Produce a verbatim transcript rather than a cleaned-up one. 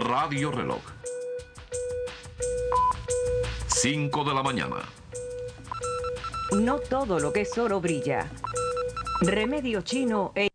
Radio Reloj. cinco de la mañana. No todo lo que es oro brilla. Remedio chino e